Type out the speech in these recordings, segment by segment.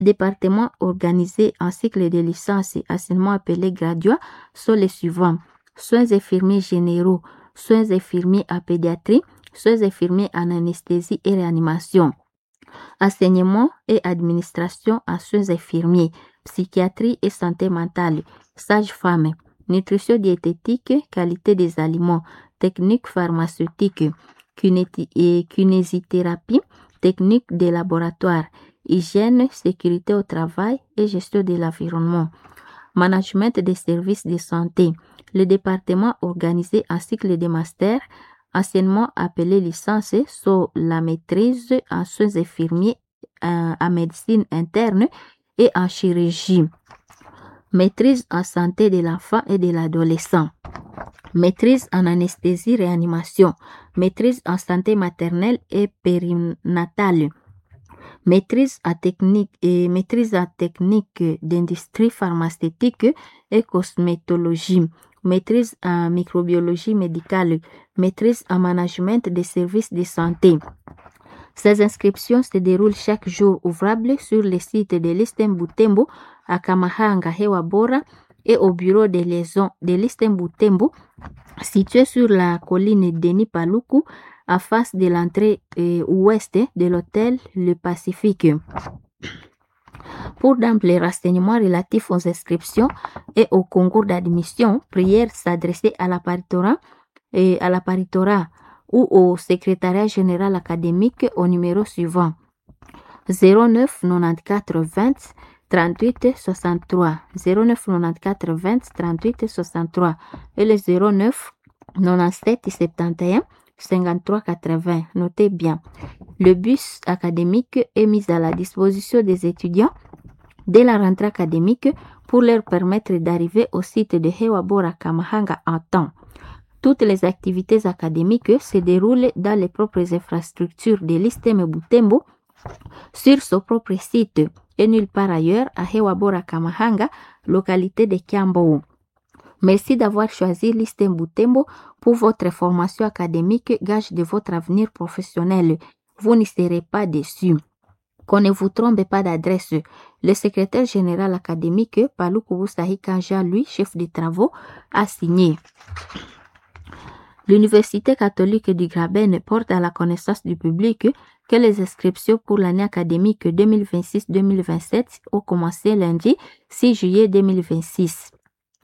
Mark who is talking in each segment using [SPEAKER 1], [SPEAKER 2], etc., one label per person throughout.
[SPEAKER 1] départements organisés en cycle de licence, anciennement appelés graduats, sont les suivants. Soins infirmiers généraux, soins infirmiers en pédiatrie, soins infirmiers en anesthésie et réanimation. Enseignement et administration en soins infirmiers, psychiatrie et santé mentale, sage-femme, nutrition diététique, qualité des aliments, techniques pharmaceutiques, kinésithérapie, techniques de laboratoire, hygiène, sécurité au travail et gestion de l'environnement. Management des services de santé, le département organisé en cycle de master, anciennement appelé licence, sont la maîtrise en soins infirmiers, en médecine interne et en chirurgie. Maîtrise en santé de l'enfant et de l'adolescent. Maîtrise en anesthésie réanimation. Maîtrise en santé maternelle et périnatale. Maîtrise en technique d'industrie pharmaceutique et cosmétologie. Maîtrise en microbiologie médicale. Maîtrise en management des services de santé. Ces inscriptions se déroulent chaque jour ouvrable sur le site de l'ISTEM Butembo à Kamahanga, Hewa Bora et au bureau de liaison de l'ISTEM Butembo situé sur la colline Denis Paluku à face de l'entrée ouest de l'hôtel Le Pacifique. Pour d'amples renseignements relatifs aux inscriptions et au concours d'admission, prière s'adresser à la paritorat ou au secrétariat général académique au numéro suivant 09 94 20 38 63 09 94 20 38 63 et le 09 97 71 53 80. Notez bien, le bus académique est mis à la disposition des étudiants dès la rentrée académique pour leur permettre d'arriver au site de Hewa Bora Kamahanga en temps. Toutes les activités académiques se déroulent dans les propres infrastructures de l'ISTEM Butembo sur son propre site et nulle part ailleurs à Hewa Bora Kamahanga, localité de Kiambo. Merci d'avoir choisi l'ISTEM Butembo pour votre formation académique, gage de votre avenir professionnel. Vous n'y serez pas déçus. Qu'on ne vous trompe pas d'adresse. Le secrétaire général académique, Paluku Sahi Kanja, lui, chef de travaux, a signé. L'Université catholique du Graben porte à la connaissance du public que les inscriptions pour l'année académique 2026-2027 ont commencé lundi 6 juillet 2026.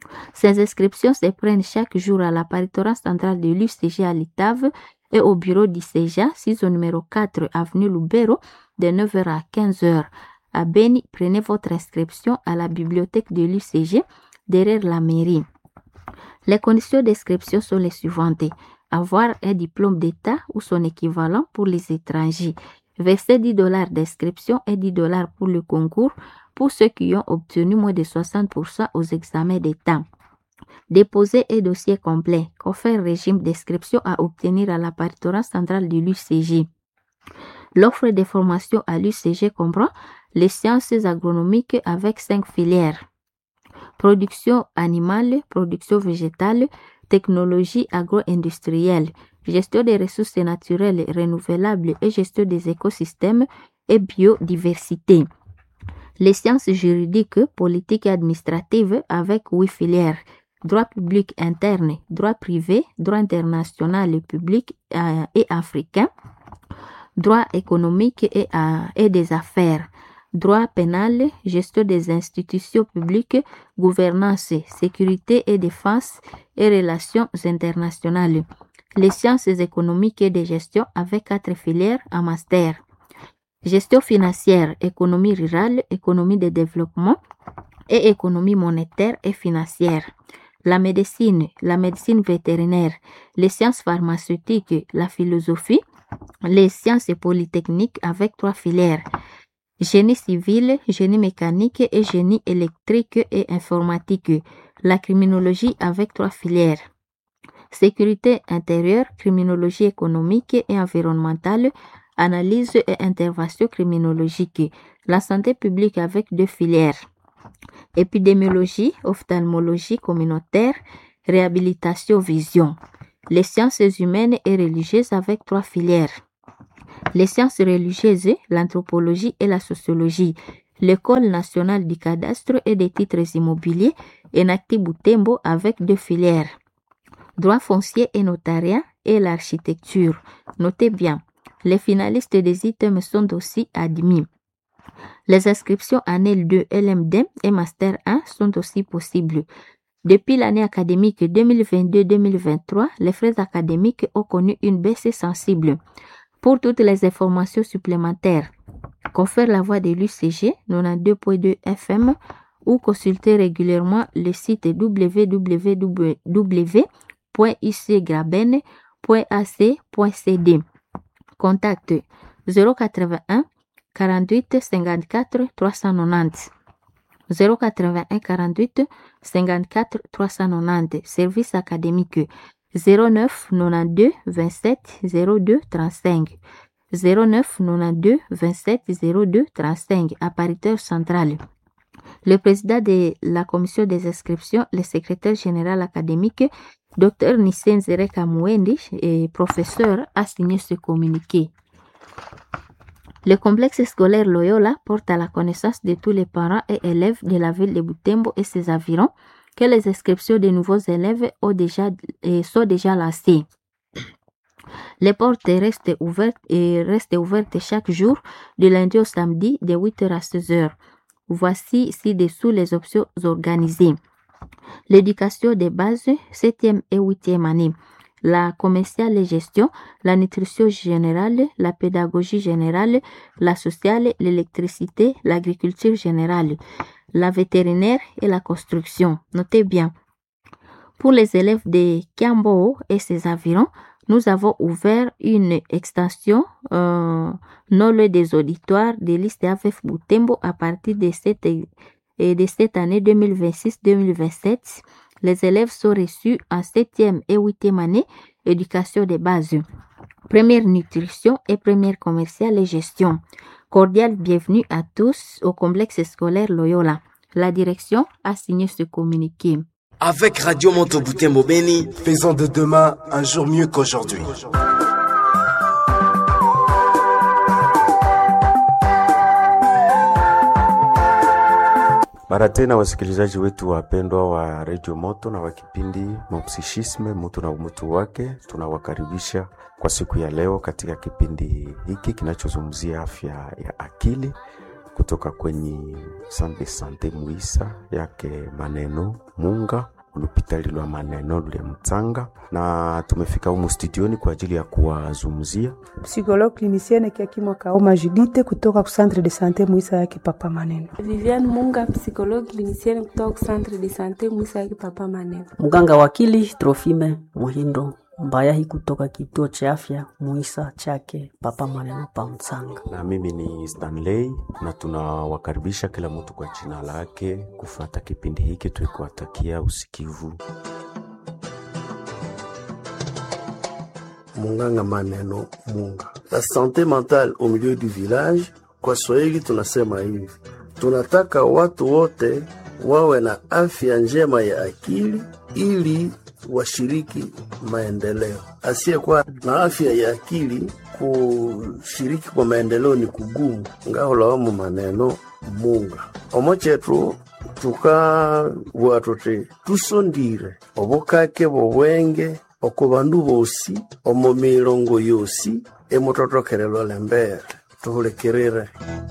[SPEAKER 1] Ces inscriptions se prennent chaque jour à la paritorat centrale de l'UCG à Litave et au bureau d'ICEJA, 6 au numéro 4 avenue Lubero, de 9h à 15h. À Beni, prenez votre inscription à la bibliothèque de l'UCG derrière la mairie. Les conditions d'inscription sont les suivantes. Avoir un diplôme d'État ou son équivalent pour les étrangers. Verser $10 d'inscription et $10 pour le concours pour ceux qui ont obtenu moins de 60% aux examens d'État. Déposer un dossier complet. Confère régime d'inscription à obtenir à la paritorat centrale de l'UCG. L'offre de formation à l'UCG comprend les sciences agronomiques avec 5 filières. Production animale, production végétale, technologie agro-industrielle, gestion des ressources naturelles renouvelables et gestion des écosystèmes et biodiversité. Les sciences juridiques, politiques et administratives avec 8 filières. Droit public interne, droit privé, droit international public et africain, droit économique et des affaires, droit pénal, gestion des institutions publiques, gouvernance, sécurité et défense et relations internationales. Les sciences économiques et de gestion avec 4 filières en master. Gestion financière, économie rurale, économie de développement et économie monétaire et financière. La médecine vétérinaire, les sciences pharmaceutiques, la philosophie, les sciences polytechniques avec 3 filières. Génie civil, génie mécanique et génie électrique et informatique. La criminologie avec 3 filières. Sécurité intérieure, criminologie économique et environnementale, analyse et intervention criminologique. La santé publique avec 2 filières. Épidémiologie, ophtalmologie communautaire, réhabilitation, vision. Les sciences humaines et religieuses avec 3 filières. Les sciences religieuses, l'anthropologie et la sociologie. l'École nationale du cadastre et des titres immobiliers Enacti Butembo avec 2 filières, droit foncier et notariat et l'architecture. Notez bien, les finalistes des items sont aussi admis. Les inscriptions en L2, LMD et Master 1 sont aussi possibles. Depuis l'année académique 2022-2023, les frais académiques ont connu une baisse sensible. Pour toutes les informations supplémentaires, confère la voix de l'UCG 92.2 FM ou consultez régulièrement le site www.icgraben.ac.cd. Contact 081 48 54 390. 081 48 54 390. Service académique 09 92 27 02 35. 09 92 27 02 35. Appariteur central. Le président de la commission des inscriptions, le secrétaire général académique, Dr Nissen Zereka Mouendi, et professeur, a signé ce communiqué. Le complexe scolaire Loyola porte à la connaissance de tous les parents et élèves de la ville de Butembo et ses environs que les inscriptions de nouveaux élèves sont déjà lancées. Les portes restent ouvertes chaque jour de lundi au samedi de 8h à 16h. Voici ci-dessous les options organisées. L'éducation de base, 7e et 8e année. La commerciale et gestion, la nutrition générale, la pédagogie générale, la sociale, l'électricité, l'agriculture générale, la vétérinaire et la construction. Notez bien. Pour les élèves de Kiambo et ses environs, nous avons ouvert une extension non loin des auditoires de l'IST AFF Butembo à partir de cette année 2026-2027. Les élèves sont reçus en 7e et 8e année, éducation de base, première nutrition et première commerciale et gestion. Cordial bienvenue à tous au complexe scolaire Loyola. La direction a signé ce communiqué.
[SPEAKER 2] Avec Radio Moto Butembo Beni,
[SPEAKER 3] faisons de demain un jour mieux qu'aujourd'hui.
[SPEAKER 4] Mara tena wasikilizaji wetu wapendwa wa Radio Moto na wa kipindi Mopsichisme mtu na umutu wake, tunawakaribisha kwa siku ya leo katika kipindi hiki kinachozungumzia afya ya akili kutoka kwenye Centre de Sante Muisa yake Maneno Munga, hospitali lwa Maneno lule Mtanga, na tumefika humu studioni kwa ajili ya kuwazungumzia
[SPEAKER 5] psychologue clinicienne Kiakimwa Kaoma Judite kutoka ku Centre de Sante Muisa yake Papa Maneno.
[SPEAKER 6] Viviane Munga, psychologue clinicienne kutoka Centre de Sante Muisa yake Papa Maneno.
[SPEAKER 7] Mganga wakili Trofime Muhindo Mbayahi kutoka kituo cha afya Muisa chake Papa Maneno pa Mtsanga.
[SPEAKER 4] Na mimi ni Stanley, na tunawakaribisha kila mtu kwa jina lake kufuata kipindi hiki, tukiwatakia usikivu.
[SPEAKER 8] Munganga Maneno Munga. La santé mentale au milieu du village, kwa Swahili tunasema hivi: tunataka watu wote wawe na afya njema ya akili ili washiriki maendeleo. Asiyekuwa na afya ya akili kushiriki kwa maendeleo ni kugumu. Ngao lawamu Maneno Munga omochetu tuka watote tusondire obukake bobwenge okubandu bosi omo milongo yosi emototokerelo lembere tuhulekerere.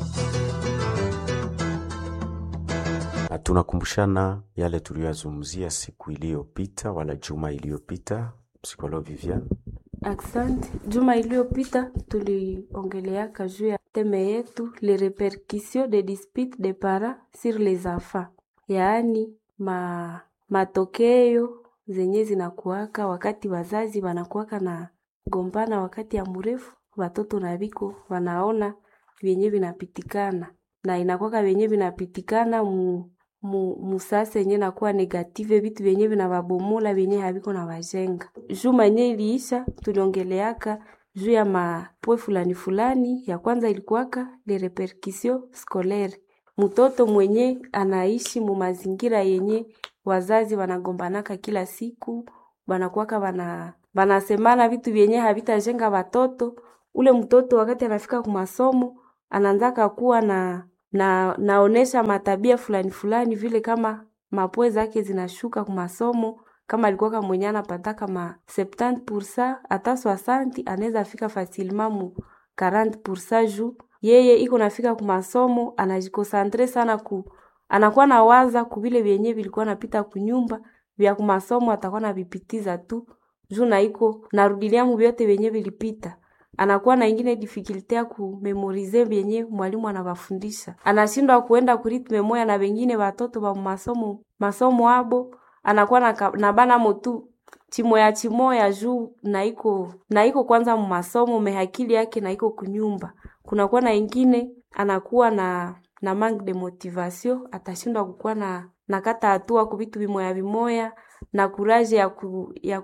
[SPEAKER 4] Tunakumbushana yale tuliyozungumzia siku iliyopita wala juma iliyopita. Psychologue Viviane.
[SPEAKER 6] Asante. Juma iliyopita tuliongelea juu ya teme yetu les répercussions des disputes des parents sur les enfants. Yaani matokeo zenye zinakuwaka wakati wazazi wanakuwaka na gombana wakati ya mrefu, watoto na biko wanaona vyenye vinapitikana na inakuwaka vyenye vinapitikana musasa yenye nakuwa negative, vitu vyenye vinababomula vyenye haviko na wajenga. Juma yenye iliisha tuliongeleaka juu ya mapwe fulani. Ya kwanza ilikuwaka les répercussions scolaires. Mtoto mwenye anaishi mu mazingira yenye wazazi wanagombanaka kila siku, wanakuwaka wanasemana vitu vyenye havitajenga watoto. Ule mtoto wakati anafika kwa masomo anaanzaka kuwa na naonesha matabia fulani fulani vile kama mapoe zake zinashuka kwa masomo. Kama alikuwa kama mwenye anapataka ma 70% hata 60 anaweza fika facilement mu 40% juu yeye iko nafika kwa masomo, anajikosantre sana anakuwa na waza kuvile vyenye vilikuwa napita kunyumba vya kwa masomo, atakuwa na vipitiza tu juu na iko narudilia mu vyote vyenye vilipita. Anakuwa na ingine difficulty ya kumemorize vyenye mwalimu anawafundisha, anashindwa kuenda ku ritme moya na wengine watoto wa masomo abo. Anakuwa na bana motu chimoya juu na iko kwanza mu masomo, mehakili yake na iko kunyumba. Kunakuwa na ingine anakuwa na manque de motivation, atashindwa kukuwa na kata hatua ku vitu vimoya na courage ya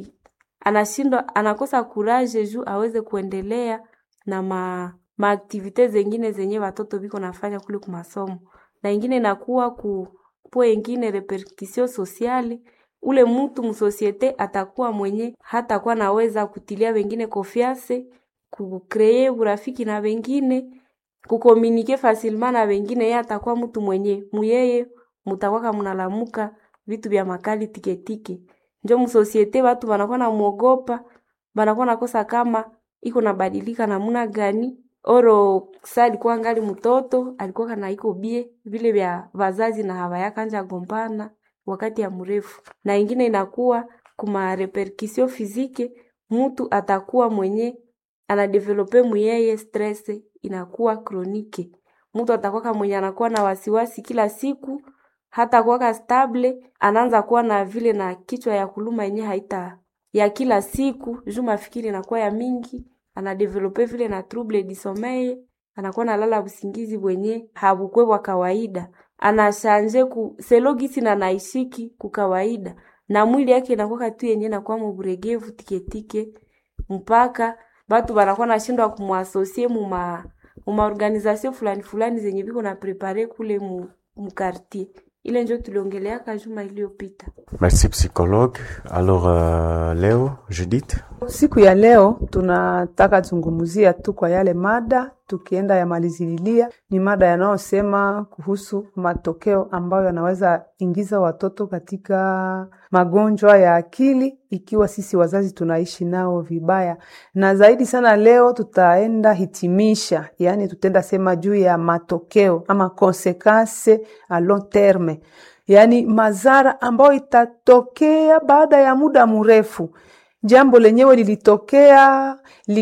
[SPEAKER 6] anakosa courage juu aweze kuendelea na activities zingine zenye watoto biko nafanya kule kwa masomo. Na ingine inakuwa po ingine repercussion sociale, ule mtu msosiete atakuwa mwenye hata kuwa naweza kutilia wengine confiance, kucree urafiki na wengine, kucommunique facilement na wengine. Yeye atakuwa mtu mwenye muyeye mutakwaka mnalamuka vitu vya makali tiketike. Njo msosiete watu wanakuwa na muogopa, wanakuwa nakosa kama iko nabadilika namna gani. Oro saa alikuwa ngali mtoto, alikuwa kana iko bie vile vya wazazi na hawaya kanja gombana wakati ya mrefu. Na ingine inakuwa kuma repercussion physique, mtu atakuwa mwenye anadevelope muyeye stress inakuwa chronique. Mtu atakuwa kama mwenye anakuwa na wasiwasi kila siku, hata kuwa stable, anaanza kuwa na vile na kichwa ya kuluma yenye haita ya kila siku, juu mafikiri inakuwa ya mingi, anadevelope vile na trouble du sommeil, anakuwa na lala usingizi wenye habukwe wa kawaida, anashanje selogisi na naishiki ku kawaida, na mwili yake inakuwa tu yenye inakuwa mburegevu tiketike, mpaka watu wanakuwa nashindwa kumuasosie mu organisation fulani zenye biko na prepare kule mu quartier. Ile njo tuliongelea juma iliyopita.
[SPEAKER 4] Merci psychologue. Alors leo Judith,
[SPEAKER 5] siku ya leo tunataka zungumzia tu kwa yale mada tukienda ya malizililia, ni mada yanayosema kuhusu matokeo ambayo yanaweza ingiza watoto katika magonjwa ya akili ikiwa sisi wazazi tunaishi nao vibaya. Na zaidi sana leo tutaenda hitimisha, yani tutenda sema juu ya matokeo ama consequences a long terme, yani madhara ambayo itatokea baada ya muda mrefu. Jambo lenyewe lilitokea,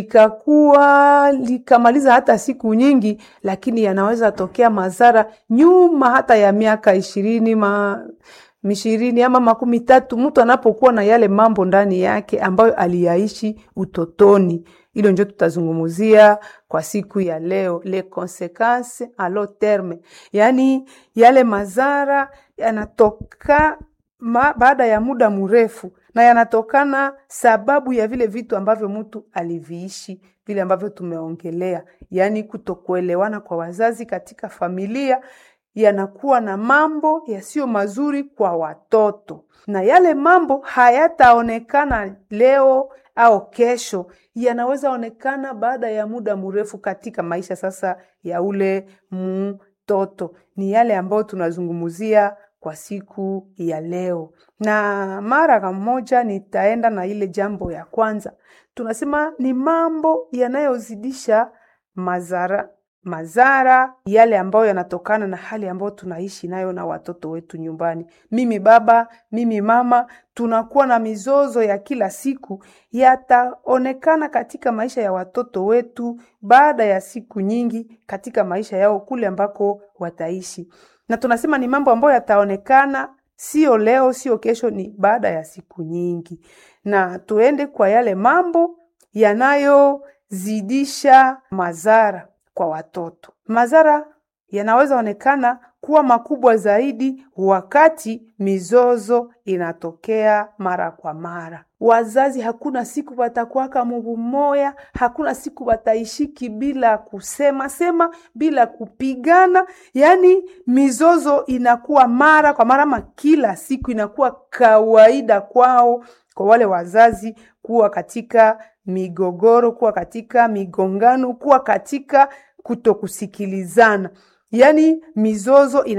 [SPEAKER 5] likakuwa, likamaliza hata siku nyingi, lakini yanaweza tokea madhara nyuma hata ya miaka 20 ama 30, mtu anapokuwa na yale mambo ndani yake ambayo aliyaishi utotoni. Hilo ndio tutazungumzia kwa siku ya leo, les conséquences à long terme. Yani yale madhara yanatoka baada ya muda mrefu, na yanatokana sababu ya vile vitu ambavyo mtu aliviishi, vile ambavyo tumeongelea, yani kutokuelewana kwa wazazi katika familia, yanakuwa na mambo yasio mazuri kwa watoto. Na yale mambo hayataonekana leo au kesho, yanaweza onekana baada ya muda mrefu katika maisha sasa ya ule mtoto. Ni yale ambayo tunazungumzia kwa siku ya leo. Na mara moja nitaenda na ile jambo ya kwanza. Tunasema ni mambo yanayozidisha madhara yale ambayo yanatokana na hali ambayo tunaishi nayo na watoto wetu nyumbani. Mimi baba, mimi mama, tunakuwa na mizozo ya kila siku, yataonekana katika maisha ya watoto wetu baada ya siku nyingi katika maisha yao kule ambako wataishi. Na tunasema ni mambo ambayo yataonekana sio leo, sio kesho, ni baada ya siku nyingi. Na tuende kwa yale mambo yanayozidisha madhara kwa watoto. Madhara yanaweza onekana kuwa makubwa zaidi wakati mizozo inatokea mara kwa mara. Wazazi hakuna siku watakuwaka mubumoya, hakuna siku wataishiki bila kusema bila kupigana. Yani mizozo inakuwa mara kwa mara, kila siku inakuwa kawaida kwao, kwa wale wazazi kuwa katika migogoro, kuwa katika migongano, kuwa katika kutokusikilizana. yaani mizozo ina